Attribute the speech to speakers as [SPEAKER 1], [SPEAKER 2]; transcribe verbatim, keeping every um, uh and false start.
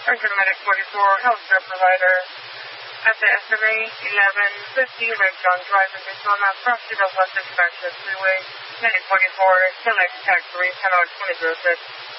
[SPEAKER 1] Archer Medic forty-four, healthcare provider. At the S M A eleven fifty, Red John Drive in Daytona, property of West Expansion Freeway, Medic forty-four, Select Tax three, ten hour twenty oh six.